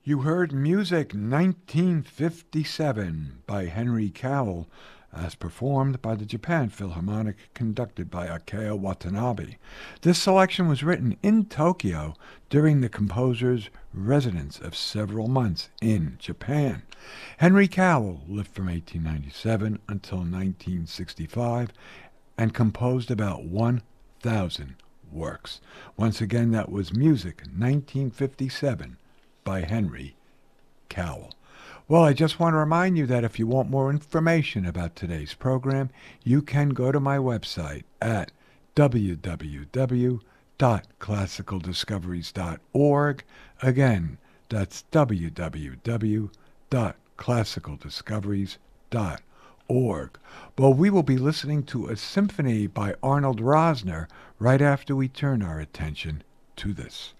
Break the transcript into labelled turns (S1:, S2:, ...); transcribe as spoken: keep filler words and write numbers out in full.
S1: You heard Music nineteen fifty-seven by Henry Cowell, as performed by the Japan Philharmonic, conducted by Akio Watanabe. This selection was written in Tokyo during the composer's residence of several months in Japan. Henry Cowell lived from eighteen ninety-seven until nineteen sixty-five and composed about one thousand works. Once again, that was Music nineteen fifty-seven by Henry Cowell. Well, I just want to remind you that if you want more information about today's program, you can go to my website at w w w dot classical discoveries dot org. Again, that's w w w dot classical discoveries dot org. Well, we will be listening to a symphony by Arnold Rosner right after we turn our attention to this.